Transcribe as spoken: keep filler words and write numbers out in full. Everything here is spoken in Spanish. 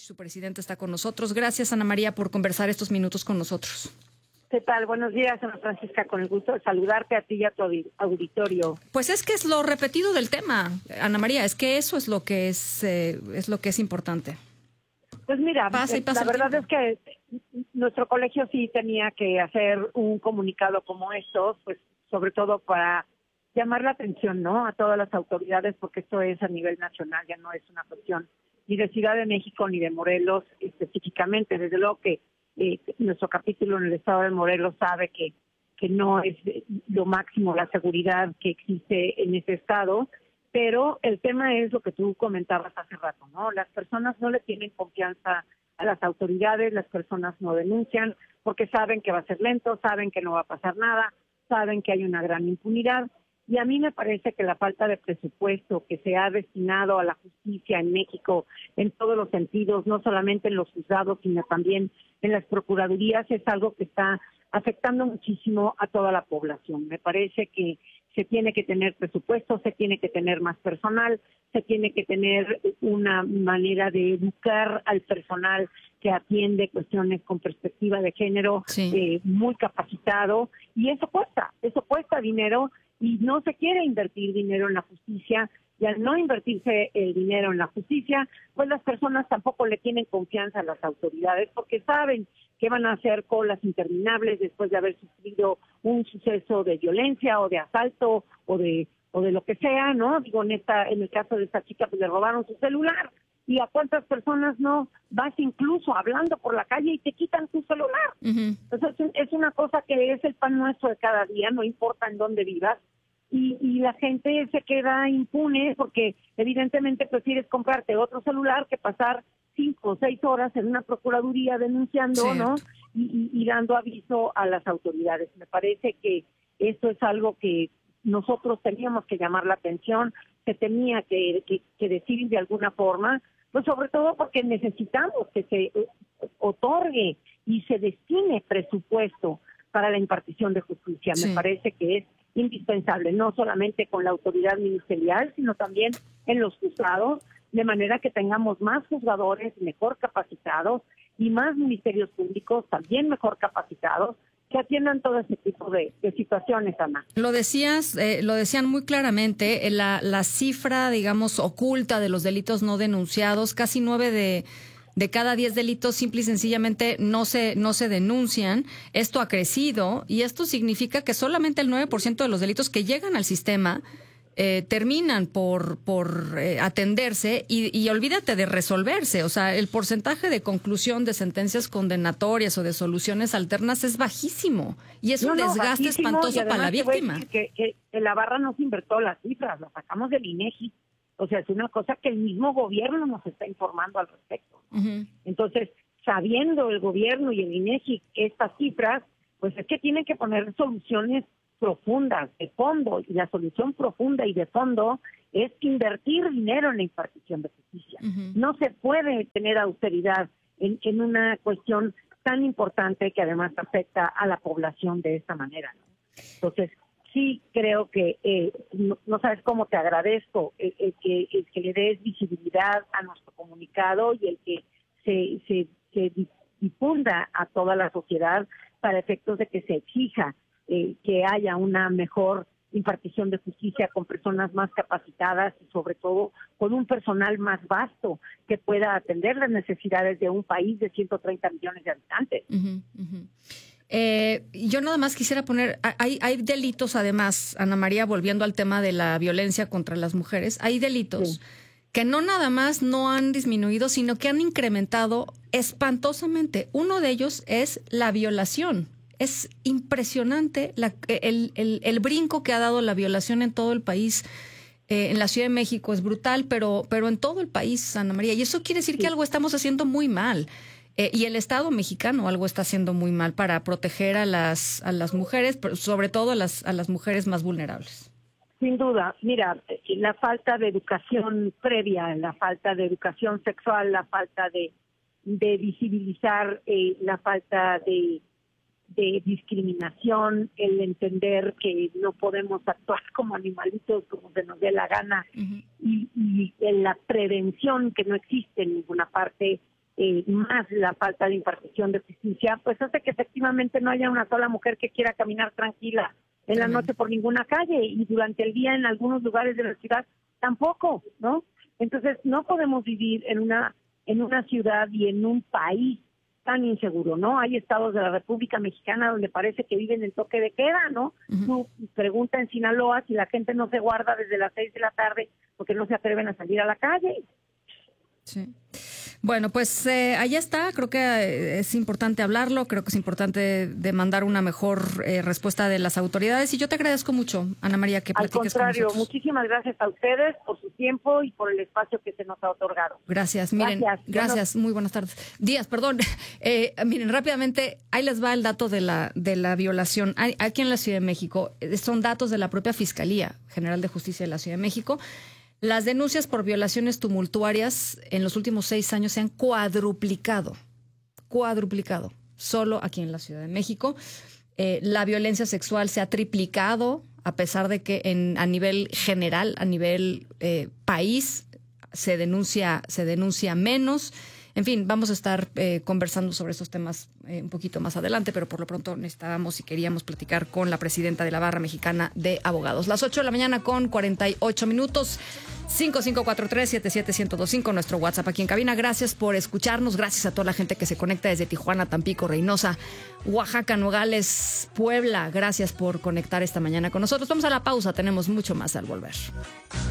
su presidenta, está con nosotros. Gracias, Ana María, por conversar estos minutos con nosotros. ¿Qué tal? Buenos días, Ana Francisca, con el gusto de saludarte a ti y a tu auditorio. Pues es que es lo repetido del tema, Ana María, es que eso es lo que es, eh, es lo que es importante. Pues mira, pasa y pasa la verdad tiempo. es que nuestro colegio sí tenía que hacer un comunicado como estos, pues sobre todo para llamar la atención, ¿no?, a todas las autoridades, porque esto es a nivel nacional, ya no es una cuestión ni de Ciudad de México ni de Morelos específicamente. Desde luego que eh, nuestro capítulo en el estado de Morelos sabe que, que no es lo máximo la seguridad que existe en ese estado, pero el tema es lo que tú comentabas hace rato, ¿no? Las personas no le tienen confianza a las autoridades, las personas no denuncian porque saben que va a ser lento, saben que no va a pasar nada, saben que hay una gran impunidad. Y a mí me parece que la falta de presupuesto que se ha destinado a la justicia en México en todos los sentidos, no solamente en los juzgados, sino también en las procuradurías, es algo que está afectando muchísimo a toda la población. Me parece que se tiene que tener presupuesto, se tiene que tener más personal, se tiene que tener una manera de educar al personal que atiende cuestiones con perspectiva de género, sí. eh, muy capacitado, y eso cuesta, eso cuesta dinero, y no se quiere invertir dinero en la justicia, y al no invertirse el dinero en la justicia, pues las personas tampoco le tienen confianza a las autoridades, porque saben que van a hacer colas interminables después de haber sufrido un suceso de violencia o de asalto o de o de lo que sea, ¿no? Digo, en esta en el caso de esta chica, pues le robaron su celular. ¿Y a cuántas personas no vas incluso hablando por la calle y te quitan tu celular? Uh-huh. Entonces es una cosa que es el pan nuestro de cada día, no importa en dónde vivas. Y, y la gente se queda impune porque evidentemente prefieres comprarte otro celular que pasar cinco o seis horas en una procuraduría denunciando, Cierto. ¿no? Y, y, y dando aviso a las autoridades. Me parece que esto es algo que nosotros teníamos que llamar la atención, se tenía que, que, que decir de alguna forma, pues sobre todo porque necesitamos que se otorgue y se destine presupuesto para la impartición de justicia. Sí. Me parece que es indispensable, no solamente con la autoridad ministerial, sino también en los juzgados, de manera que tengamos más juzgadores mejor capacitados y más ministerios públicos también mejor capacitados que atiendan todo ese tipo de, de situaciones, Ana. Lo decías, eh, lo decían muy claramente, eh, la, la cifra, digamos, oculta de los delitos no denunciados, casi nueve de, de cada diez delitos simple y sencillamente no se, no se denuncian. Esto ha crecido y esto significa que solamente el nueve por ciento de los delitos que llegan al sistema Eh, terminan por por eh, atenderse y, y olvídate de resolverse. O sea, el porcentaje de conclusión de sentencias condenatorias o de soluciones alternas es bajísimo y es no, un no, desgaste espantoso para la víctima. Que, que, que la barra no se invirtió las cifras, las sacamos del INEGI. O sea, es una cosa que el mismo gobierno nos está informando al respecto, ¿no? Uh-huh. Entonces, sabiendo el gobierno y el INEGI estas cifras, pues es que tienen que poner soluciones profundas, de fondo, y la solución profunda y de fondo es invertir dinero en la impartición de justicia. Uh-huh. No se puede tener austeridad en, en una cuestión tan importante que además afecta a la población de esta manera, ¿no? Entonces, sí creo que eh, no, no sabes cómo te agradezco el, el, que, el que le des visibilidad a nuestro comunicado y el que se, se, se difunda a toda la sociedad para efectos de que se exija Eh, que haya una mejor impartición de justicia con personas más capacitadas y sobre todo con un personal más vasto que pueda atender las necesidades de un país de ciento treinta millones de habitantes. Uh-huh, uh-huh. Eh, yo nada más quisiera poner, hay, hay delitos además, Ana María, volviendo al tema de la violencia contra las mujeres, hay delitos sí. que no nada más no han disminuido, sino que han incrementado espantosamente. Uno de ellos es la violación. Es impresionante la, el, el, el brinco que ha dado la violación en todo el país. Eh, en la Ciudad de México es brutal, pero, pero en todo el país, Ana María. Y eso quiere decir sí. que algo estamos haciendo muy mal. Eh, y el Estado mexicano algo está haciendo muy mal para proteger a las, a las mujeres, pero sobre todo a las, a las mujeres más vulnerables. Sin duda. Mira, la falta de educación previa, la falta de educación sexual, la falta de, de visibilizar, eh, la falta de de discriminación, el entender que no podemos actuar como animalitos como se nos dé la gana uh-huh. y, y en la prevención que no existe en ninguna parte eh, más la falta de impartición de justicia, pues hace que efectivamente no haya una sola mujer que quiera caminar tranquila en la noche por ninguna calle, y durante el día en algunos lugares de la ciudad tampoco, ¿no? Entonces no podemos vivir en una en una ciudad y en un país tan inseguro, ¿no? Hay estados de la República Mexicana donde parece que viven en toque de queda, ¿no? Uh-huh. Tú pregunta en Sinaloa si la gente no se guarda desde las seis de la tarde porque no se atreven a salir a la calle. Sí. Bueno, pues eh, ahí está. Creo que es importante hablarlo. Creo que es importante demandar una mejor eh, respuesta de las autoridades. Y yo te agradezco mucho, Ana María, que platiques con nosotros. Al contrario, muchísimas gracias a ustedes por su tiempo y por el espacio que se nos ha otorgado. Gracias. Miren, gracias. gracias. Muy buenas tardes. Díaz, perdón. Eh, miren, rápidamente, ahí les va el dato de la de la violación. Hay, aquí en la Ciudad de México, son datos de la propia Fiscalía General de Justicia de la Ciudad de México. Las denuncias por violaciones tumultuarias en los últimos seis años se han cuadruplicado, cuadruplicado, solo aquí en la Ciudad de México. Eh, la violencia sexual se ha triplicado, a pesar de que en, a nivel general, a nivel eh, país, se denuncia, se denuncia menos. En fin, vamos a estar eh, conversando sobre estos temas eh, un poquito más adelante, pero por lo pronto necesitábamos y queríamos platicar con la presidenta de la Barra Mexicana de Abogados. Las ocho de la mañana con cuarenta y ocho minutos. cinco cinco cuatro tres, siete siete uno cero dos cinco, nuestro WhatsApp aquí en cabina. Gracias por escucharnos. Gracias a toda la gente que se conecta desde Tijuana, Tampico, Reynosa, Oaxaca, Nogales, Puebla. Gracias por conectar esta mañana con nosotros. Vamos a la pausa. Tenemos mucho más al volver.